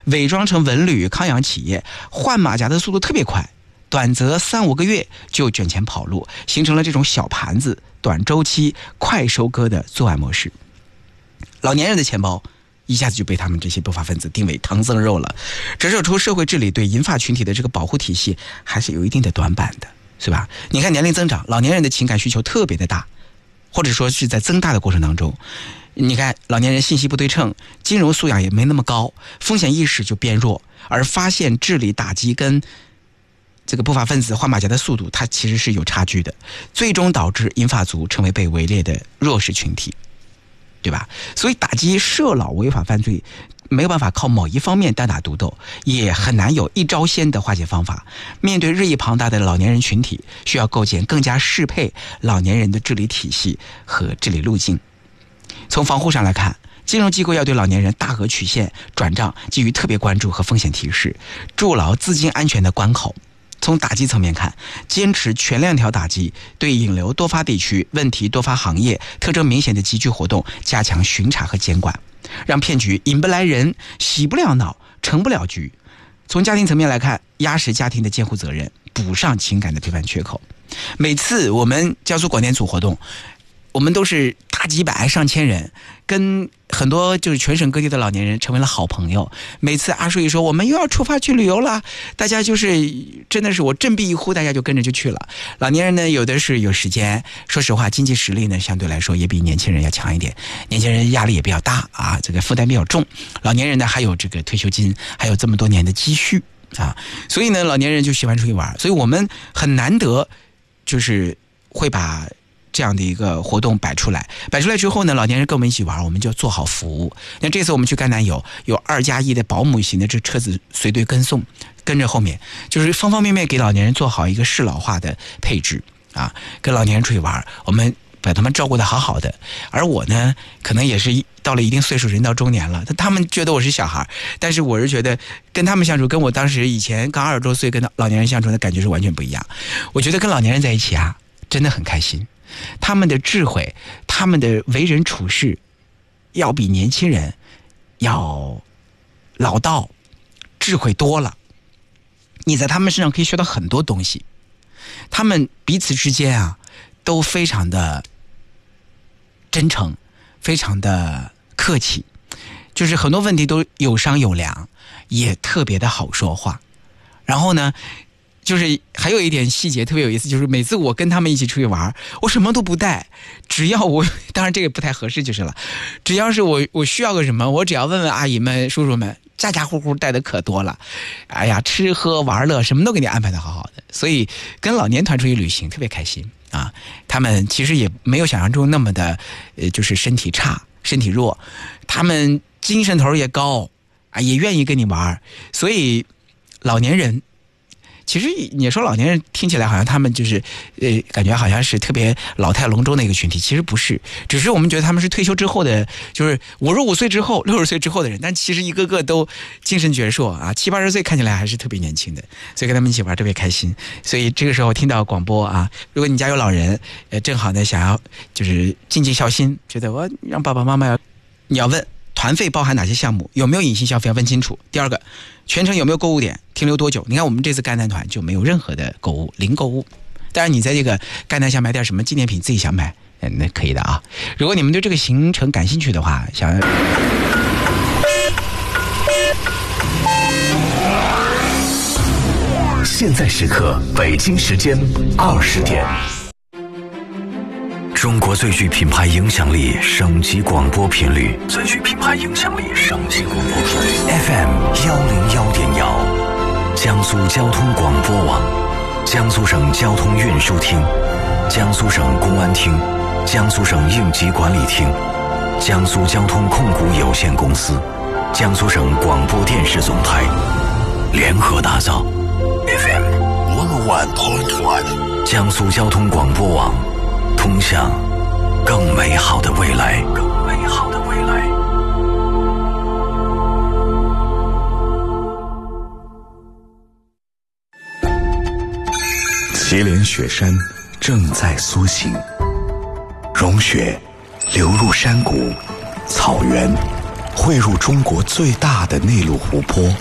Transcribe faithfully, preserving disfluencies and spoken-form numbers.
伪装成文旅康养企业，换马甲的速度特别快，短则三五个月就卷钱跑路，形成了这种小盘子、短周期、快收割的作案模式。老年人的钱包一下子就被他们这些不法分子定为唐僧肉了，折射出社会治理对银发群体的这个保护体系还是有一定的短板的，是吧？你看年龄增长，老年人的情感需求特别的大，或者说是在增大的过程当中，你看老年人信息不对称，金融素养也没那么高，风险意识就变弱，而发现治理打击跟这个不法分子换马甲的速度它其实是有差距的，最终导致银发族成为被围猎的弱势群体，对吧？所以打击涉老违法犯罪没有办法靠某一方面单打独斗，也很难有一招鲜的化解方法。面对日益庞大的老年人群体，需要构建更加适配老年人的治理体系和治理路径。从防护上来看，金融机构要对老年人大额取现转账给予特别关注和风险提示，筑牢资金安全的关口。从打击层面看，坚持全链条打击，对引流多发地区、问题多发行业、特征明显的集聚活动加强巡查和监管，让骗局引不来人、洗不了脑、成不了局。从家庭层面来看，压实家庭的监护责任，补上情感的陪伴缺口。每次我们江苏广电组活动，我们都是大几百上千人，跟很多就是全省各地的老年人成为了好朋友。每次阿叔一说我们又要出发去旅游了，大家就是真的是我振臂一呼，大家就跟着就去了。老年人呢，有的是有时间，说实话经济实力呢相对来说也比年轻人要强一点，年轻人压力也比较大啊，这个负担比较重。老年人呢还有这个退休金，还有这么多年的积蓄啊，所以呢老年人就喜欢出去玩。所以我们很难得就是会把这样的一个活动摆出来，摆出来之后呢，老年人跟我们一起玩，我们就要做好服务。那这次我们去甘南游，有二加一的保姆型的这车子随队跟送，跟着后面，就是方方面面给老年人做好一个适老化的配置啊。跟老年人出去玩，我们把他们照顾得好好的。而我呢，可能也是到了一定岁数，人到中年了，他们觉得我是小孩，但是我是觉得跟他们相处，跟我当时以前刚二十多岁跟老年人相处的感觉是完全不一样。我觉得跟老年人在一起啊，真的很开心。他们的智慧，他们的为人处事，要比年轻人要老道，智慧多了。你在他们身上可以学到很多东西。他们彼此之间啊，都非常的真诚，非常的客气，就是很多问题都有商有量，也特别的好说话。然后呢，就是还有一点细节特别有意思，就是每次我跟他们一起出去玩，我什么都不带，只要我当然这个不太合适就是了，只要是我我需要个什么，我只要问问阿姨们叔叔们，家家户户带的可多了，哎呀，吃喝玩乐什么都给你安排的好好的，所以跟老年团出去旅行特别开心啊。他们其实也没有想象中那么的呃，就是身体差身体弱，他们精神头也高啊，也愿意跟你玩。所以老年人其实你说老年人听起来好像他们就是呃，感觉好像是特别老态龙钟的一个群体，其实不是，只是我们觉得他们是退休之后的，就是五十五岁之后六十岁之后的人，但其实一个个都精神矍铄啊，七八十岁看起来还是特别年轻的，所以跟他们一起玩特别开心。所以这个时候听到广播啊，如果你家有老人呃，正好呢想要就是尽尽孝心，觉得我让爸爸妈妈要你要问团费包含哪些项目，有没有隐性消费要问清楚。第二个，全程有没有购物点，停留多久。你看我们这次甘南团就没有任何的购物，零购物。当然你在这个甘南想买点什么纪念品自己想买，那可以的啊。如果你们对这个行程感兴趣的话，想现在时刻北京时间二十点，中国最具品牌影响力省级广播频率，最具品牌影响力省级广播频率 F M 幺零幺点幺，江苏交通广播网，江苏省交通运输厅，江苏省公安厅，江苏省应急管理厅，江苏交通控股有限公司，江苏省广播电视总台联合打造 F M 一零一点一，江苏交通广播网，通向更美好的未来，更美好的未来。祁连雪山正在苏醒，融雪流入山谷、草原、 汇入中国最大的内陆湖泊